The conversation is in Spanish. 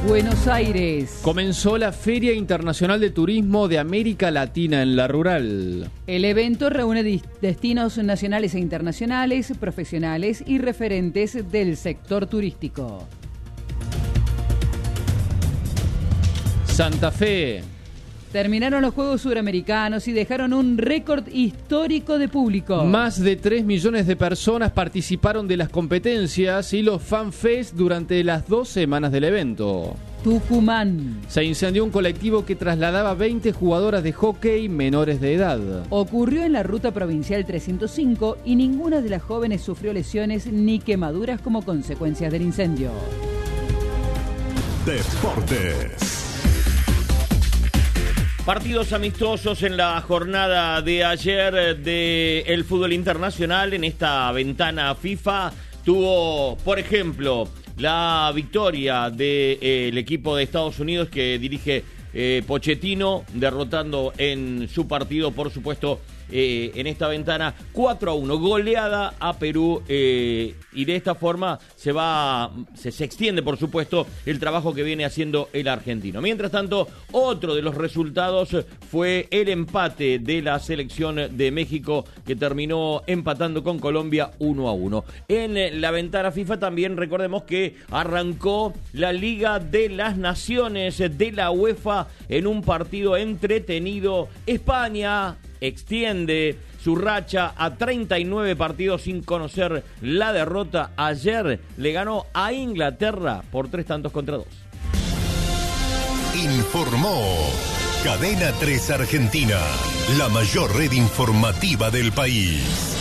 Buenos Aires. Comenzó la Feria Internacional de Turismo de América Latina en La Rural. El evento reúne destinos nacionales e internacionales, profesionales y referentes del sector turístico. Santa Fe. Terminaron los Juegos Suramericanos y dejaron un récord histórico de público. Más de 3 millones de personas participaron de las competencias y los FanFest durante las 2 semanas del evento. Tucumán. Se incendió un colectivo que trasladaba 20 jugadoras de hockey menores de edad. Ocurrió en la ruta provincial 305 y ninguna de las jóvenes sufrió lesiones ni quemaduras como consecuencias del incendio. Deportes. Partidos amistosos en la jornada de ayer del fútbol internacional. En esta ventana FIFA tuvo, por ejemplo, la victoria del equipo de Estados Unidos que dirige Pochettino, derrotando en su partido, por supuesto, en esta ventana 4-1, goleada a Perú, y de esta forma se extiende, por supuesto, el trabajo que viene haciendo el argentino. Mientras tanto, otro de los resultados fue el empate de la selección de México, que terminó empatando con Colombia 1-1. En la ventana FIFA también recordemos que arrancó la Liga de las Naciones de la UEFA en un partido entretenido. España extiende su racha a 39 partidos sin conocer la derrota. Ayer le ganó a Inglaterra por 3-2-2. Informó Cadena 3 Argentina, la mayor red informativa del país.